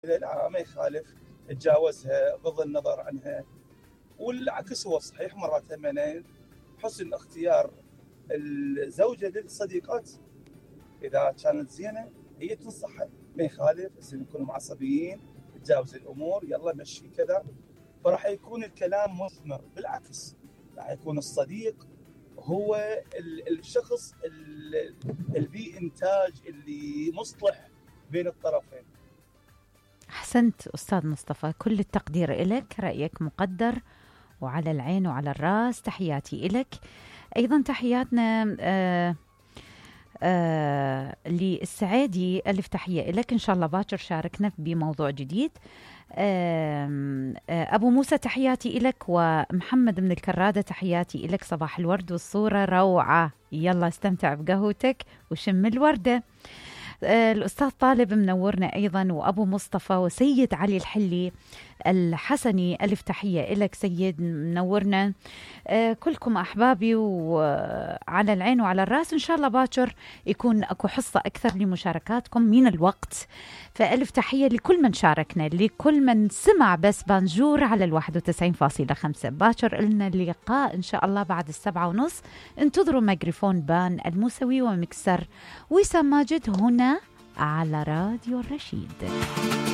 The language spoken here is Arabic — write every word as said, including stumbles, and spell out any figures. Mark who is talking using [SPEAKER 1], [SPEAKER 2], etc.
[SPEAKER 1] لا ما يخالف تجاوزها بغض النظر عنها. والعكس هو صحيح مرات ثمانين حسن اختيار الزوجة للصديقات إذا كانت زينة هي تنصحها ما يخالف، بس نكون معصبيين تجاوز الأمور يلا مشي كذا، فراح يكون الكلام مثمر. بالعكس راح يكون الصديق هو الشخص اللي إنتاج اللي مصلح بين الطرفين.
[SPEAKER 2] أحسنت أستاذ مصطفى، كل التقدير إلك، رأيك مقدر وعلى العين وعلى الرأس، تحياتي إلك. أيضا تحياتنا آه آه للسعادي، ألف تحية إلك، إن شاء الله باكر شاركنا بموضوع جديد. آه آه أبو موسى تحياتي إلك، ومحمد من الكرادة تحياتي إلك، صباح الورد والصورة روعة، يلا استمتع بقهوتك وشم الوردة. آه الأستاذ طالب منورنا أيضا، وأبو مصطفى وسيد علي الحلي الحسني، ألف تحية إلك سيد منورنا. آه كلكم أحبابي وعلى العين وعلى الرأس، إن شاء الله باكر يكون أكو حصة أكثر لمشاركاتكم من الوقت، فألف تحية لكل من شاركنا، لكل من سمع بس بانجور على الواحد وتسعين فاصلة خمسة. باكر إلنا اللقاء إن شاء الله بعد السبعة ونص. انتظروا ميكروفون بان الموسوي ومكسر وسام ماجد هنا على راديو الرشيد.